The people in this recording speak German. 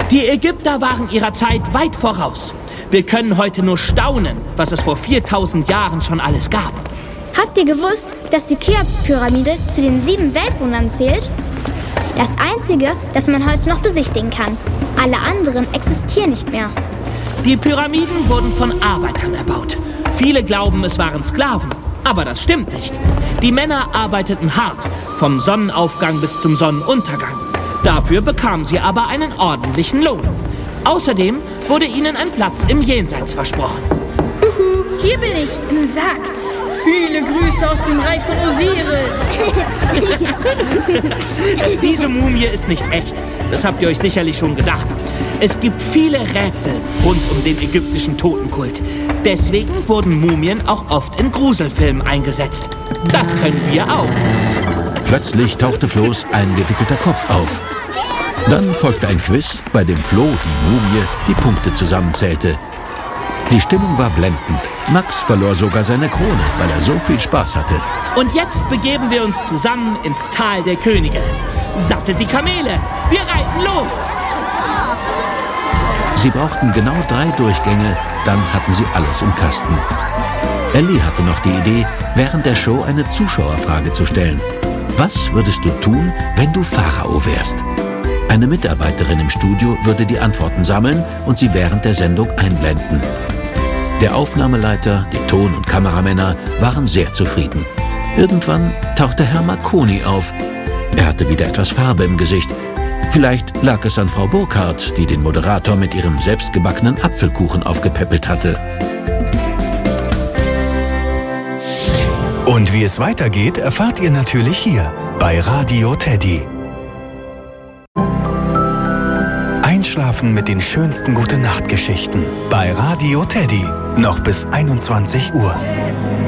Die Ägypter waren ihrer Zeit weit voraus. Wir können heute nur staunen, was es vor 4000 Jahren schon alles gab. Habt ihr gewusst, dass die Cheops-Pyramide zu den 7 Weltwundern zählt? Das einzige, das man heute noch besichtigen kann. Alle anderen existieren nicht mehr. Die Pyramiden wurden von Arbeitern erbaut. Viele glauben, es waren Sklaven, aber das stimmt nicht. Die Männer arbeiteten hart, vom Sonnenaufgang bis zum Sonnenuntergang. Dafür bekamen sie aber einen ordentlichen Lohn. Außerdem wurde ihnen ein Platz im Jenseits versprochen. Huhu, hier bin ich, im Sarg. Viele Grüße aus dem Reich von Osiris. Diese Mumie ist nicht echt. Das habt ihr euch sicherlich schon gedacht. Es gibt viele Rätsel rund um den ägyptischen Totenkult. Deswegen wurden Mumien auch oft in Gruselfilmen eingesetzt. Das können wir auch. Plötzlich tauchte Flo's eingewickelter Kopf auf. Dann folgte ein Quiz, bei dem Flo, die Mumie, die Punkte zusammenzählte. Die Stimmung war blendend. Max verlor sogar seine Krone, weil er so viel Spaß hatte. Und jetzt begeben wir uns zusammen ins Tal der Könige. Sattelt die Kamele, wir reiten los! Sie brauchten genau 3 Durchgänge, dann hatten sie alles im Kasten. Ellie hatte noch die Idee, während der Show eine Zuschauerfrage zu stellen. Was würdest du tun, wenn du Pharao wärst? Eine Mitarbeiterin im Studio würde die Antworten sammeln und sie während der Sendung einblenden. Der Aufnahmeleiter, die Ton- und Kameramänner waren sehr zufrieden. Irgendwann tauchte Herr Marconi auf. Er hatte wieder etwas Farbe im Gesicht. Vielleicht lag es an Frau Burkhardt, die den Moderator mit ihrem selbstgebackenen Apfelkuchen aufgepäppelt hatte. Und wie es weitergeht, erfahrt ihr natürlich hier bei Radio Teddy. Einschlafen mit den schönsten Gute-Nacht-Geschichten bei Radio Teddy. Noch bis 21 Uhr.